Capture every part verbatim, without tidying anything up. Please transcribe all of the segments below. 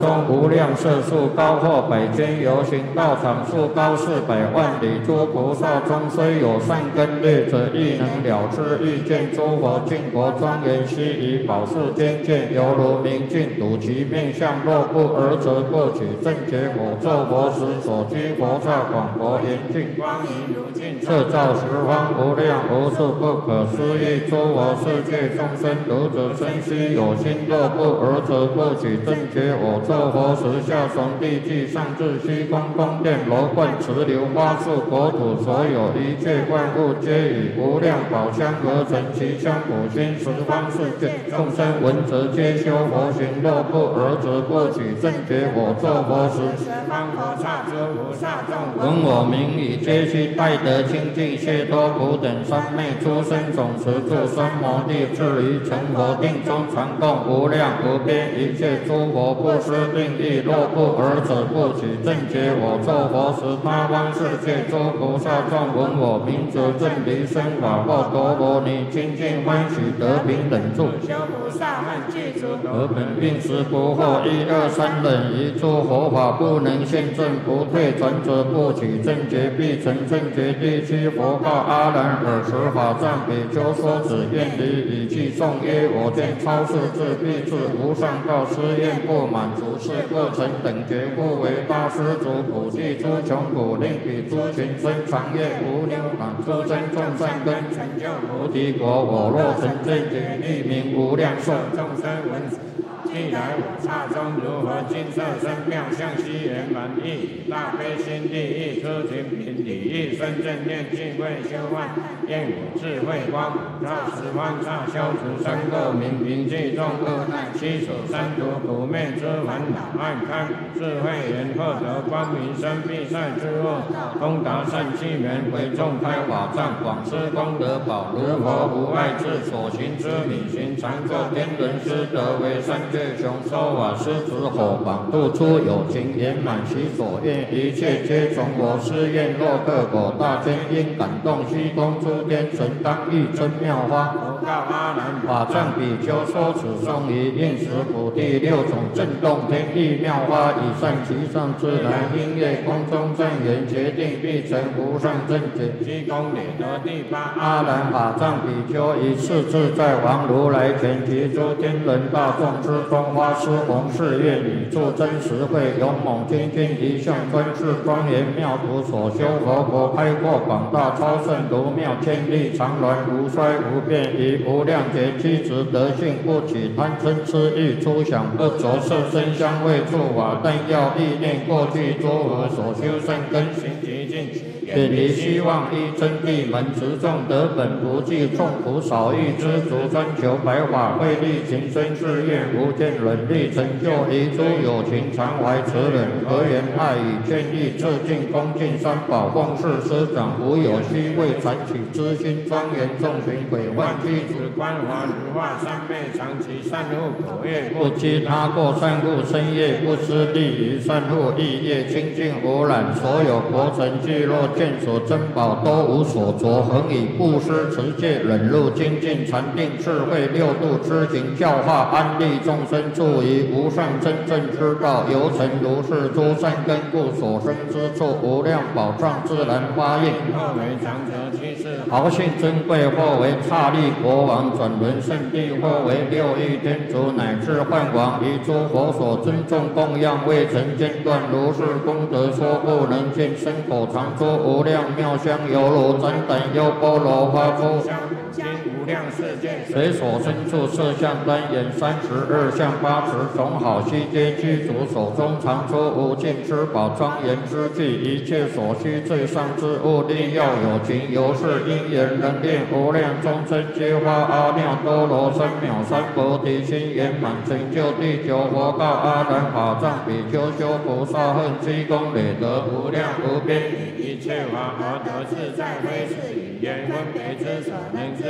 中无量色数高或百千有形道场数高四百万里，诸菩萨中虽有善根劣者，亦能了知欲见诸佛净佛庄严悉以宝树间见，犹如明镜睹其面相。若不尔则过去正觉我作佛时所居佛刹广佛严净光明如镜，摄照十方无量无数不可思议诸佛世界众生。如者生须有心，若不尔则过去正觉我作佛时，下从地际上至虚空宫殿楼观池流花树国土，所有一切万物皆以无量宝香而成，其香普熏十方世界众生闻则皆修佛行。若不尔则过去正觉我作佛时，十方佛刹诸菩萨众闻我名已，皆悉拜得清净解脱苦等三昧诸生总持住三摩地，至于成佛定中常供无量无边一切诸佛不施定意。若不尔者不取正觉我作佛时，他方世界诸菩萨众闻我名则正离生法或陀罗尼，清净欢喜得平等住。修菩萨们具足得本并时不惑，一二三忍一诸佛法不能现证不退转者，不取正觉必成正觉。第七佛告阿难尔时法藏比丘说此愿离以记颂曰：我见超世智必至无上道，施愿不满足是各成等觉，故为大施主普济诸穷苦，令彼诸群生常愿无量满诸增众善根，成就菩提果。我若成正觉，立名无量寿。众生闻既来我刹中，如何金色身妙相悉圆满意，大悲心地意，出勤品礼意，生正念净慧修万，愿我智慧光普照十方刹，消除三恶名平济众恶难，七手三毒苦灭之烦恼，暗开智慧眼，获得光明生必塞之恶，通达善气缘，为众开法藏，广施功德宝，如佛无碍智，所行之理行，常作天人师德，为三界雄收瓦施子火榜，度出有情圆满其所愿，一切皆从我施愿。若各果大天因感动虚空诸天神，当欲真妙花。佛告阿难法藏比丘说此颂于应时普第六种震动天地妙花，以善其上自然音乐空中正言，决定必成无上正觉。虚空里得第八阿难法藏比丘以次自在王如来前，及诸天人大众之中，花施弘誓愿以助真实慧，勇猛精进一向专事庄严妙土，所修佛国开阔广大超胜如妙，千里长鸾无衰无变，以无量劫机直德性，不起贪嗔痴欲，出想不着色身香味触法，但要意念过去诸佛所修善根行极尽，远离希望依真谛门，持众得本不计，众苦少欲知足，专求白法慧力，情深誓愿无间忍力，成就一诸有情常怀慈忍，和缘爱语劝义，致敬恭敬三宝，奉事师长，无有虚伪残取之心，庄严众群鬼幻具子观华如化三昧，长期善护口业，不积他过善护身业，不失利于善护意业，清净无染，所有国城聚落见所珍宝都无所着，恒以布施持戒忍辱精进禅定智慧六度知行教化安利众生，助于无上真正之道，由成如是诸善根故，所生之处无量宝藏自然发应，或为长者居士豪信珍贵，或为刹利国王转轮圣地，或为六欲天竺乃至幻王，于诸佛所尊重供养，未曾间断，如是功德说不能尽，身口常说无量妙香，犹如旃檀优波罗花出经无量世界，随所身处色相端严，三十二相八十种好悉皆具足，手中常出无尽之宝，庄严之具，一切所需最上之物，力要有情，由是因缘能练无量众生，皆发阿耨多罗三藐三菩提心，圆满成就第九佛告阿难法藏比丘修菩萨恨积功累德无量无边，以一切法而得自在非是语言分别之所能之所发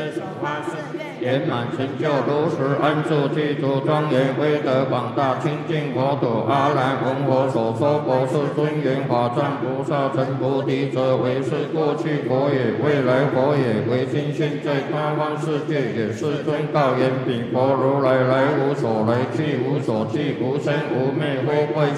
发誓愿圆满成就，如实安住具足庄严，威德广大，清净国土。阿难闻我所说佛世尊言法藏菩萨成菩提者，为是过去佛也，未来佛也，为今现在他方世界也。世尊告言：彼佛如来来无所来，去无所去，无生无灭，非怪。